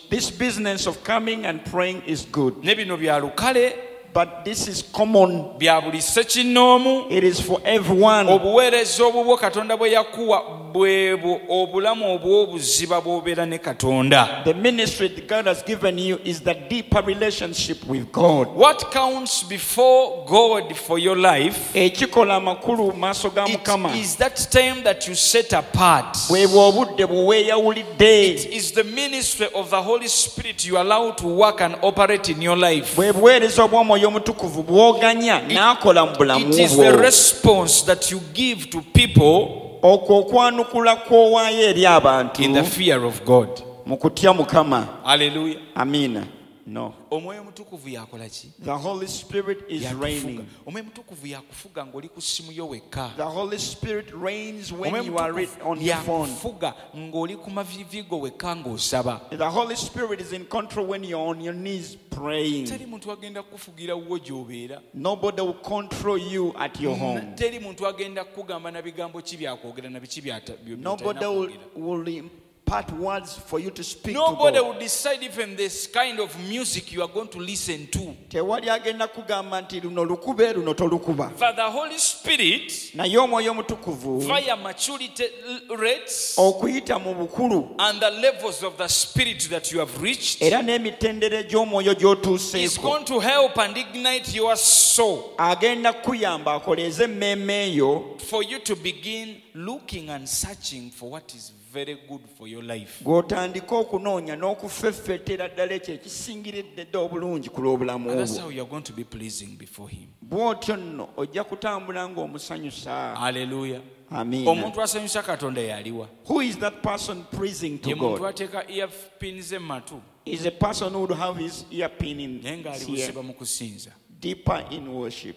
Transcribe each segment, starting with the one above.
This business of coming and praying is good. Ne bino bya lukale, But this is common. bya buli ssekinnoomu. It is for everyone. Obuweereza obubwo Katonda bwe yakuwa bwebwo obulamu obw'obuziba bw'obeera ne Katonda. The ministry that God has given you is the deeper relationship with God. What counts before God for your life Ekikola amakulu mu maaso ga Mukama is that time that you set apart. bwebwo obudde bwe weeyawulidde. It is the ministry of the Holy Spirit you allow to work and operate in your life. Bwe buweereza obw'Omwoyo Omutukuvu bw'oganya n'akola mu bulamu It is the bwo. response that you give to people Okwo okwanukula kw'owaayo eri abantu in the fear of God. mu kutya Mukama. Hallelujah. Amiina. No. Omwoyo Mutukuvu yakola ki? The Holy Spirit is Yakufuga. reigning. Omwoyo Mutukuvu yakufuga ng'oli ku ssimu yo wekka. The Holy Spirit reigns when Omwoyo you are Mutukuvu on your phone. yakufuga ng'oli ku mavivi go wekka ng'osaba. The Holy Spirit is in control when you're on your knees praying. Teri muntu agenda kukufugira wo gy'obeera. Nobody will control you at your home. Teri muntu agenda kukugamba na bigambo ki byakwogera na biki Nobody will impart words for you to speak Nobody to will God. decide even this kind of music you are going to listen to. Tewali agenda kugamba nti luno lukube luno tolukuba. For the Holy Spirit, Naye Omwoyo Omutukuvu via maturity rates okuyita mu bukulu and the levels of the Spirit that you have reached, era n'emitendere gy'omwoyo is gy'otuuseeko going to help and ignite your soul agenda kuyamba akoleeze emmeeme eyo for you to begin looking and searching for what is very good for your life. gw'otandika okunoonya n'okufeffeetera ddala ekyo ekisingiridde ddala obulungi ku lw'obulamu And that's bwo. how you are going to be pleasing before Him. Bw'otyo nno ojja kutambula ng'omusanyusa. Hallelujah. Amiina. Omuntu asanyusa Katonda yaliwa. Who is that person pleasing to Ye muntu God? ateeka earpins mu matu Is a person who would have his earpin in naye ng'ali his ear, busiba mu kusinza. deeper in worship.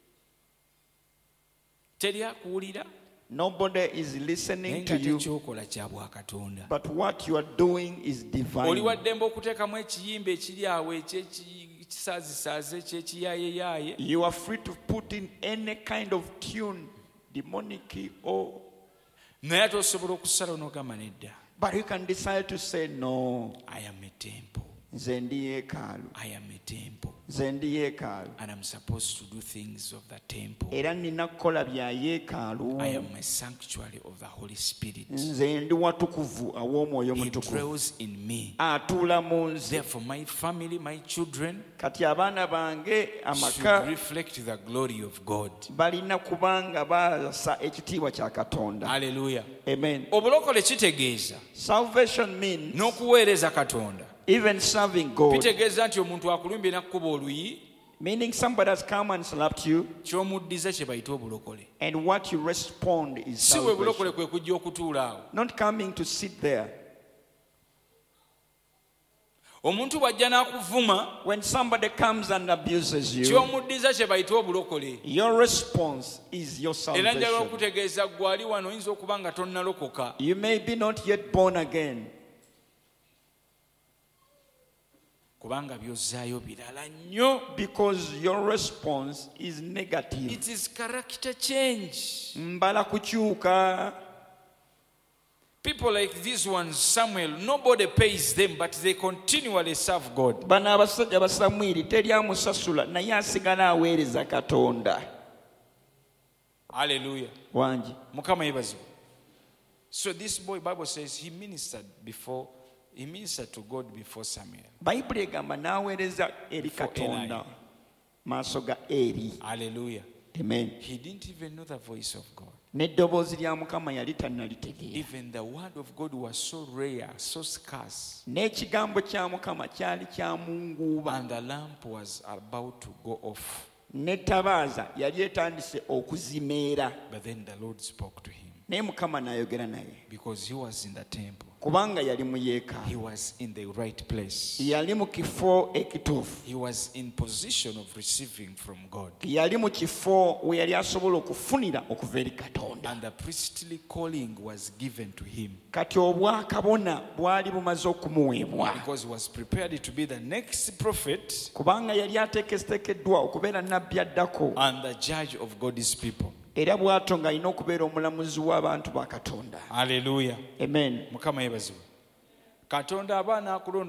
Teri akuwulira Nobody is naye listening nga to you, tekyokola kya bwakatonda. but what you are doing is Oli divine. waddembe okuteekamu ekiyimba ekiri awo ekyekisaazisaaze ekyekiyaayeyaye. You are free to put in any kind of tune, demonic or, Naye ate osobola okusalawo n'ogamba nedda. but you can decide to say no. I am a temple. Nze ndi yeekaalu. I am a temple. Nze ndi yeekaalu. And I'm supposed to do things of the temple. Era nina kukola bya yeekaalu. I am a sanctuary of the Holy Spirit. Nze ndi watukuvu aw'Omwoyo He Omutukuvu. dwells in me. Atuula mu nze. Therefore, my family, my children Kati abaana bange should amaka reflect the glory of God. balina kubanga baasa ekitiibwa kya Katonda. Hallelujah. Amen. Obulokole kitegeeza Salvation means n'okuweereza Katonda. even serving God. Kitegeeza nti omuntu akulumbye n'akkuba oluyi, Meaning somebody has come and slapped you, ky'omuddiza kye bayita obulokole. and what you respond is Si bwe bulokole salvation. kwe kujja okutuula awo. Not coming to sit there. Omuntu bw'ajja n'akuvuma, When somebody comes and abuses you, ky'omuddiza kye bayita obulokole. your response is your Era njala salvation. okutegeeza ggwe ali wano oyinza okuba nga tonnalokoka. You may be not yet born again, Kubanga by'ozzaayo birala nnyo. because your response is negative. It is character change. Mbala kukyuka. People like these ones, Samuel, nobody pays them, but they continually serve God. Bano abasajja ba Samwiri teri amusasula naye asigala aweereza Katonda. Hallelujah. Wangi. Mukama yebazibwe. So this boy, Bible says, he ministered to God before Samuel. Bayibuli egamba n'aweereza eri Before Katonda Eli. maaso ga Eri. Hallelujah. Amen. He didn't even know the voice of God. N'eddoboozi lya Mukama yali tannalitegeera. Even the word of God was so rare, so scarce. N'ekigambo kya Mukama kyali kya munguuba. And the lamp was about to go off. N'ettabaaza yali etandise okuzimeera. But then the Lord spoke to him Naye Mukama n'ayogera naye. because he was in the temple. Kubanga yali mu yeekaalu. He was in the right place. Yali mu kifo ekituufu. He was in position of receiving from God. Yali mu kifo we yali asobola okufunira okuva eri Katonda. And the priestly calling was given to him Kati obwakabona bwali bumaze okumuweebwa. because he was prepared to be the next prophet Kubanga yali ateekeddwa okubeera nnabbi addako. and the judge of God's people. Era bw'atyo ng'alina okubeera omulamuzi w'abantu ba Katonda. Hallelujah. Amen. Mukama yebazibwe. Katonda abaana akulonda